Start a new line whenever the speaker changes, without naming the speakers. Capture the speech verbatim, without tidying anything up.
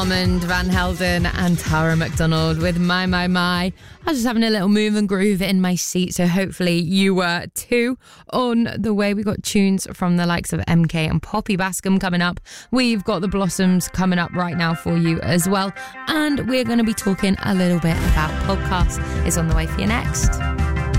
Armand Van Helden and Tara McDonald with My My My. I was just having a little move and groove in my seat, so hopefully you were too. On the way, we got tunes from the likes of M K and Poppy Bascom coming up. We've got the Blossoms coming up right now for you as well, and we're going to be talking a little bit about podcasts. It's on the way for you next.